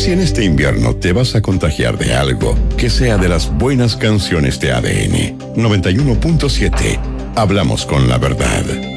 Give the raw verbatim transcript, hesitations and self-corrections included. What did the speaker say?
Si en este invierno te vas a contagiar de algo, que sea de las buenas canciones de A D N. noventa y uno punto siete. Hablamos con la verdad.